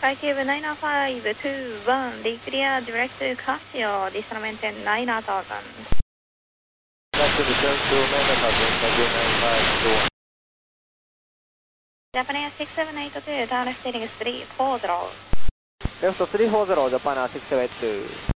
Skycube 90521, declare direct to Casio, disarmament 9000. Skycube turn to 9,000, Japan 6782, down steering 340. Left 340, Japan 6782.